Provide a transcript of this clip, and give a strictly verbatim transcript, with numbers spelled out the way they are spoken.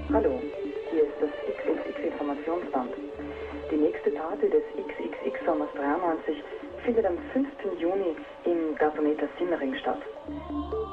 Hallo, hier ist das X X X-Informationsband. Die nächste Party des X X X-Sommers dreiundneunzig findet am fünften Juni im Gasometer Simmering statt.